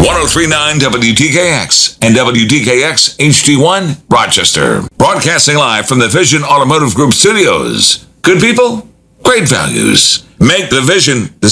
1039 WTKX and WTKX HD1 Rochester. Broadcasting live from the Vision Automotive Group studios. Good people, great values. Make the Vision the